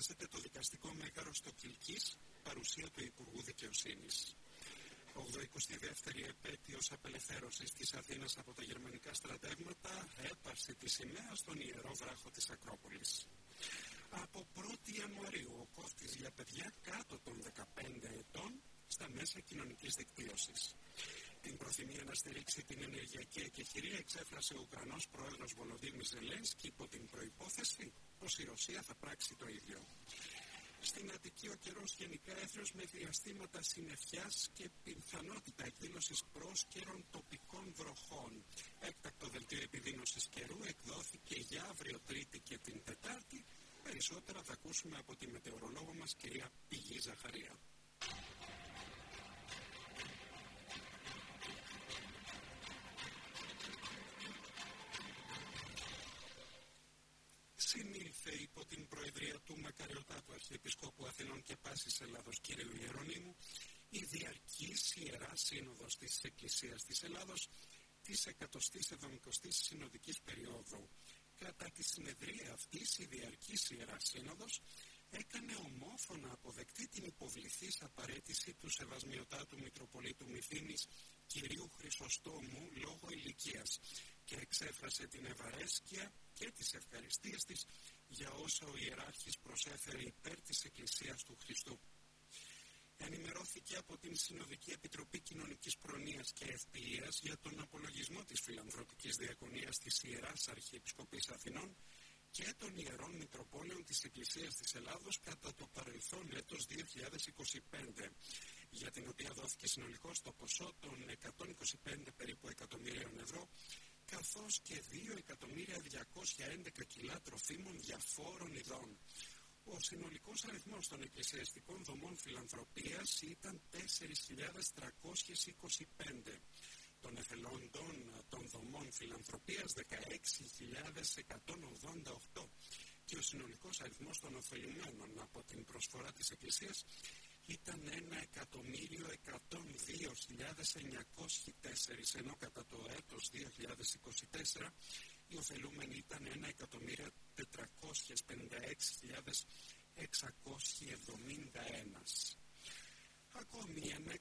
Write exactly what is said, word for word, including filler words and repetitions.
εορτάζεται το δικαστικό μέγαρο στο Κιλκής, παρουσία του Υπουργού Δικαιοσύνης. ογδοηκοστή δεύτερη επέτειος απελευθέρωσης της Αθήνας από τα γερμανικά στρατεύματα, έπαρση της σημαίας στον Ιερό Βράχο της Ακρόπολης. Από πρώτη Ιανουαρίου ο κόφτης για παιδιά κάτω των δεκαπέντε ετών στα μέσα κοινωνικής δικτύωσης. Την προθυμία να στηρίξει την ενεργειακή εκεχηρία εξέφρασε ο Ουκρανός πρόεδρος Βολοδίμιρ Ζελένσκι υπό την προϋπόθεση πως η Ρωσία θα πράξει το ίδιο. Στην Αττική ο καιρός γενικά έθριος με διαστήματα συννεφιάς και πιθανότητα εκδήλωσης πρόσκαιρων τοπικών βροχών. Έκτακτο δελτίο επιδείνωσης καιρού εκδόθηκε για αύριο Τρίτη και την Τετάρτη. Περισσότερα θα ακούσουμε από τη μετεωρολόγο μας κυρία Πηγή Ζαχαρία. Συνήλθε υπό την προεδρία του Μακαριωτάτου Αρχιεπισκόπου Αθηνών και Πάσης Ελλάδος κ. Ιερονύμου η διαρκής Ιερά Σύνοδος της Εκκλησίας της Ελλάδος της εκατοστής εβδομηκοστής Συνοδικής Περίοδου. Κατά τη συνεδρία αυτής η διαρκής Ιερά Σύνοδος έκανε ομόφωνα αποδεκτή την υποβληθής απαραίτηση του Σεβασμιωτάτου Μητροπολίτου Μυθήνης κυρίου Χρυσοστόμου λόγω ηλικίας και εξέφρασε την ευαρέσκεια και τις ευχαριστίες της για όσα ο Ιεράρχης προσέφερε υπέρ της Εκκλησίας του Χριστού. Ενημερώθηκε από την Συνοδική Επιτροπή Κοινωνικής Προνοίας και Ευποιίας για τον απολογισμό της Φιλανθρωπικής Διακονίας της Ιεράς Αρχιεπισκοπής Αθηνών και των Ιερών Μητροπόλεων της Εκκλησίας της Ελλάδος κατά το παρελθόν έτος δύο χιλιάδες είκοσι πέντε, για την οποία δόθηκε συνολικώς το ποσό των εκατόν είκοσι πέντε περίπου εκατομμύριων ευρώ, καθώς και δύο εκατομμύρια διακόσια έντεκα κιλά τροφίμων διαφόρων ειδών. Ο συνολικός αριθμός των εκκλησιαστικών δομών φιλανθρωπίας ήταν τέσσερις χιλιάδες τριακόσιες είκοσι πέντε. Των εθελόντων των δομών φιλανθρωπίας δεκαέξι χιλιάδες εκατόν ογδόντα οκτώ και ο συνολικός αριθμός των ωφελημένων από την προσφορά της Εκκλησίας ήταν ένα εκατομμύριο εκατόν δύο χιλιάδες εννιακόσιοι τέσσερις, ενώ κατά το έτος δύο χιλιάδες είκοσι τέσσερα οι ωφελούμενοι ήταν ένα εκατομμύριο τετρακόσιες πενήντα έξι χιλιάδες εξακόσιοι εβδομήντα ένα. Ακόμη ένα